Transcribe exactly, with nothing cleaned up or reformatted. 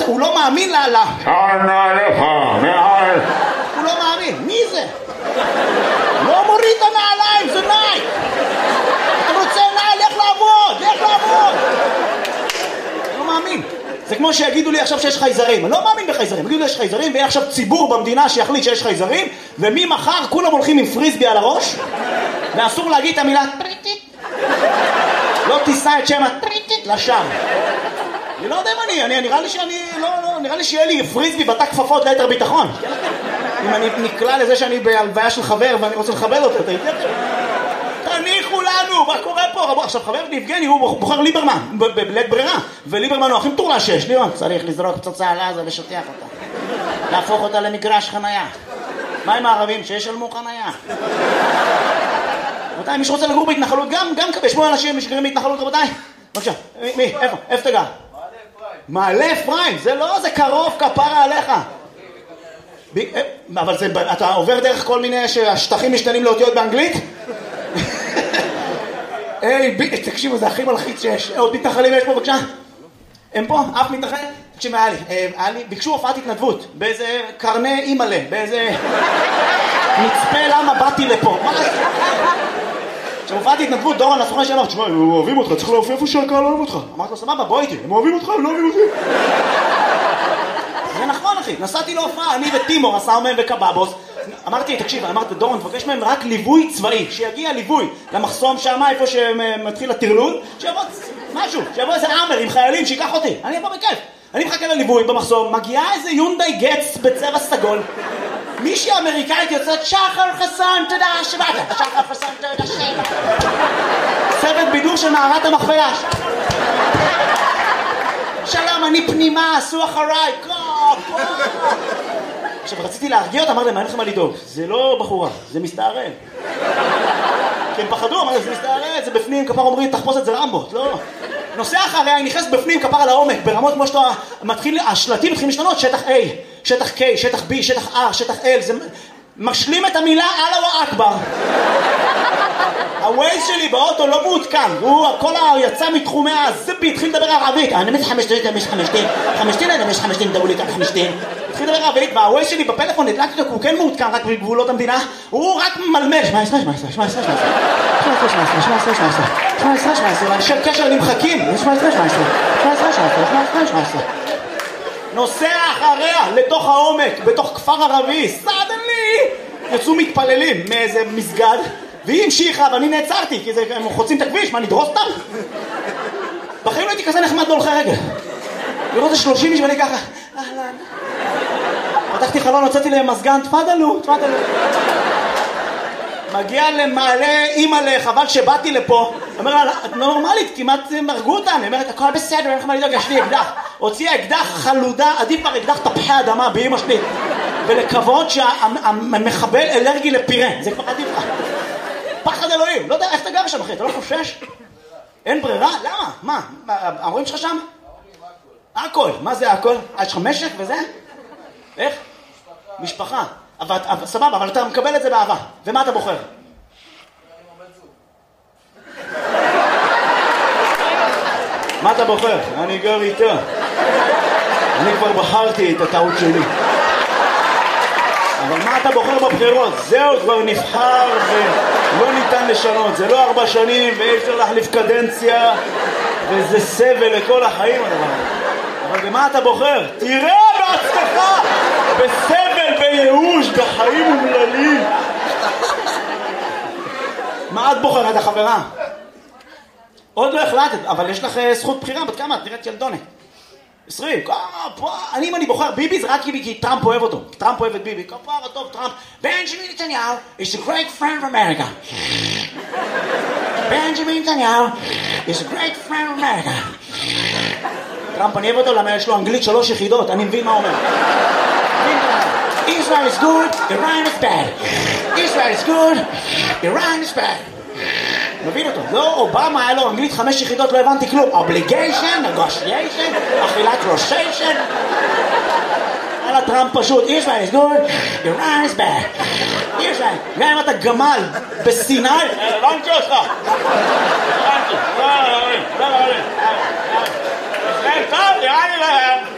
הוא לא מאמין לה, לה. שנה לך, מעל. הוא לא מאמין, מי זה? לא מוריד את הנעליים, זה נייק. אתה רוצה נעל, לך לעבוד, לך לעבוד. לא מאמין. זה כמו שיגידו לי עכשיו שיש חייזרים. אני לא מאמין בחייזרים. יגידו לי יש חייזרים, ויהיה עכשיו ציבור במדינה שיחליט שיש חייזרים, וממחר כולם הולכים עם פריסבי על הראש, ואסור להגיד את המילה טריטית. לא תישא את שם הטריטית לשם. אני לא יודע אם אני, אני נראה לי שאני, לא, לא, נראה לי שיהיה לי פריסבי בתא כפפות ליתר ביטחון. אם אני נקלע לזה שאני בהלוויה של חבר ואני רוצה לכבד אותו, תניחו לנו, מה קורה פה? עכשיו חבר יבגני הוא בוחר ליברמן, בלית ברירה, וליברמן הוא הכי מטורלל שיש, ליברמן צריך לזרוק פצצה על עזה ושטיח אותה, להפוך אותה למגרש חנייה. מה עם הערבים? שישלמו חנייה. רבותיי, מי שרוצה לגור בהתנחלות גם, גם כבי, שמונה אנשים שגרים בהתנחלות, רבותיי. בבקשה, מי? איפה? איפה אתה גר? מעלה אפרים, זה לא, זה קרוב, כפרה עליך. אבל זה, אתה עובר דרך כל מיני שהשטחים משתנים לאותיות באנגלית? היי, תקשיבו, זה הכי מלחיץ שיש. עוד מתנחלים יש פה, בבקשה? הם פה? אף מתנחל? תקשיב, היה לי, היה לי, ביקשו הופעת התנדבות, באיזה קרני אימאלה, באיזה מצפה למה באתי לפה. מה זה? כשהופעת התנדבות, דורון הסוכן שאמר, תשמע, הם אוהבים אותך, צריך להופיע איפה שהקהל אוהב אותך. אמרתי לו, סבבה, בוא איתי, הם אוהבים אותך, הם לא אוהבים אותי. זה נכון, אחי, נסעתי להופעה, אני וטימור, עשה מהם וקבבוס. אמרתי, תקשיב, אמרתי, דורון, תבקש מהם רק ליווי צבאי, שיגיע ליווי למחסום שם, איפה שמתחיל הטרלול, שיבוא משהו, שיבוא איזה עמר עם חיילים, שיקח אותי, אני אבוא בכיף. אני מחכה לליווי במחסום, מגיעה איזה יונדאי גץ בצבע סגול, מישהי אמריקאית יוצאת, שחר חסון, תודה שבאת, שחר חסון, תודה שבאת. צוות בידור של מערת המכפלה. שלום, אני פנימה, עשו אחריי, קופ. עכשיו, רציתי להרגיע אותה, אמר להם, אין לכם מה לדאוג, זה לא בחורה, זה מסתערל. כי הם פחדו, אמר להם, זה מסתערל, זה בפנים, כפר אומרים, תחפוש את זה רמבו, לא. נוסע אחריה, אני נכנס בפנים, כפר על העומק, ברמות כמו שאתה מתחיל, השלטים מתחילים לשנות, שטח A, שטח K, שטח B, שטח R, שטח L, זה משלים את המילה אללה אכבר. הווייז שלי באוטו לא מעודכן, הוא הכל יצא מתחומי הזיפי, התחיל לדבר ערבית, אני מזה חמשתין, אני מזה חמשתין, חמשתין, אני מזה חמשתין, דברו לי כאן חמשתין. התחיל לדבר ערבית, והווייז שלי בפלאפון, הדלקתי אותו, הוא כן מעודכן רק בגבולות המדינה, הוא רק מלמל, שמע עשרה, שמע עשרה, שמע עשרה, שמע עשרה, שמע עשרה, שמע עשרה, שמע עשרה, שמע עשרה, שמע עשרה, שמע עשרה, אנשי קשר נמחקים, שמע עשרה, שמע עשרה, שמע עשרה, שמע עשרה, שמע עשרה, שמע עשרה. נוסע אחריה לתוך העומק, בתוך כפר ערבי, סדנלי, יצאו מתפללים מאיזה מסגד, והיא המשיכה, ואני נעצרתי, כי הם חוצים את הכביש, מה, נדרוס אותם? בחיים לא הייתי כזה נחמד להולכי רגל. לראות את שלושים איש ואני ככה, אהלן. פתחתי חלון, הוצאתי להם מזגן, תפדלו, תפדלו. מגיע למעלה אימא'לה, חבל שבאתי לפה. אומר לה, את נורמלית, כמעט מרגו אותם. היא אומרת, הכל בסדר, אין לך מה לדאוג, יש לי אקדח. הוציאה אקדח חלודה, עדיף כבר אקדח תפוחי אדמה באמא שלי. ולכבוד שהמחבל אלרגי לפירה, זה כבר עדיף לך. פחד אלוהים, לא יודע איך אתה גר שם אחי, אתה לא חושש? אין ברירה? למה? מה? ההורים שלך שם? הכל, מה זה הכל? יש לך משק וזה? איך? משפחה. סבבה, אבל אתה מקבל את זה באהבה. ומה אתה בוחר? מה אתה בוחר? אני גר איתה. אני כבר בחרתי את הטעות שלי. אבל מה אתה בוחר בבחירות? זהו, כבר נבחר ולא ניתן לשנות. זה לא ארבע שנים ואי אפשר להחליף קדנציה וזה סבל לכל החיים הדבר. אבל במה אתה בוחר? תראה בעצמך! בסבל, בייאוש, בחיים אומללים. מה את בוחרת, החברה? עוד לא החלטת, אבל יש לך זכות בחירה. בת כמה? את נראית ילדונת. עשרים, אני אם אני בוחר ביבי זה רק כי טראמפ אוהב אותו, טראמפ אוהב את ביבי, כפרה טוב טראמפ. בנג'מין נתניהו is a great friend of America. בנג'מין נתניהו is a great friend of America. טראמפ אני אוהב אותו למה יש לו אנגלית שלוש יחידות, אני מבין מה אומר. Israel is good, Iran is bad. Israel is good, Iran is bad. מבין אותו, לא, אובמה היה לו אנגלית חמש יחידות, לא הבנתי כלום. obligation, negotiation, אכילת רושיישן. על הטראמפ פשוט, Israel is good, Iran is bad. Israel, גם אם אתה גמל בסיני, הבנתי אותך. הבנתי, לא, לא, לא, לא, לא, לא. ישראל טוב, נראה לי להם.